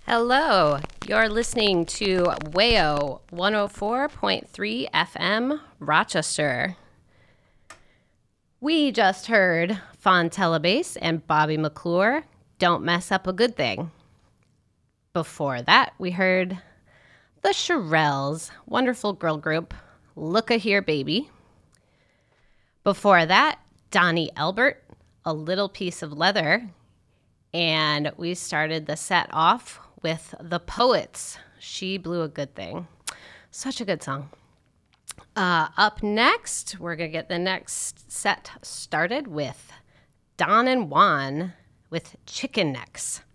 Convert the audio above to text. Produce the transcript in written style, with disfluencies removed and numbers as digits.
Hello, you're listening to WAYO 104.3 FM Rochester. We just heard Fontella Bass and Bobby McClure, Don't Mess Up a Good Thing. Before that, we heard the Shirelles, wonderful girl group, Looka Here Baby. Before that, Donnie Elbert, A Little Piece of Leather. And we started the set off with The Poets, She Blew a Good Thing. Such a good song. Up next, we're going to get the next set started with Don and Juan with Chicken Necks.